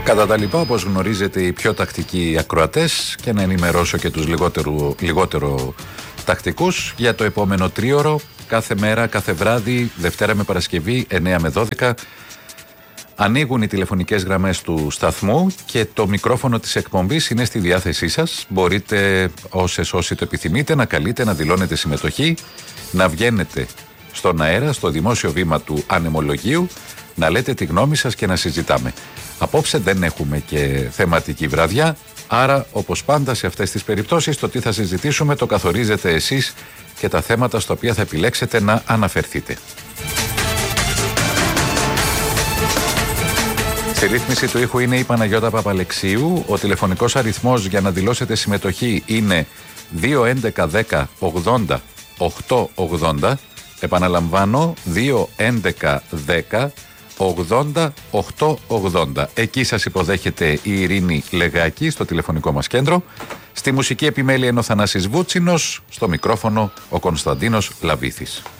Κατά τα λοιπά, όπως γνωρίζετε οι πιο τακτικοί ακροατές, και να ενημερώσω και τους λιγότερο τακτικούς για το επόμενο τρίωρο, κάθε μέρα, κάθε βράδυ, Δευτέρα με Παρασκευή, 9 με 12, ανοίγουν οι τηλεφωνικές γραμμές του σταθμού και το μικρόφωνο της εκπομπής είναι στη διάθεσή σας. Μπορείτε όσοι το επιθυμείτε να καλείτε, να δηλώνετε συμμετοχή, να βγαίνετε στον αέρα, στο δημόσιο βήμα του Ανεμολογίου, να λέτε τη γνώμη σας και να συζητάμε. Απόψε δεν έχουμε και θεματική βραδιά, άρα όπως πάντα σε αυτές τις περιπτώσεις το τι θα συζητήσουμε το καθορίζετε εσείς και τα θέματα στα οποία θα επιλέξετε να αναφερθείτε. Στη ρύθμιση του ήχου είναι η Παναγιώτα Παπαλεξίου. Ο τηλεφωνικός αριθμός για να δηλώσετε συμμετοχή είναι 211 10 80 880. Επαναλαμβάνω, 211 10 80 880. Εκεί σας υποδέχεται η Ειρήνη Λεγάκη στο τηλεφωνικό μας κέντρο. Στη μουσική επιμέλεια είναι ο Θανάσης Βούτσινος, στο μικρόφωνο ο Κωνσταντίνος Λαβίθης.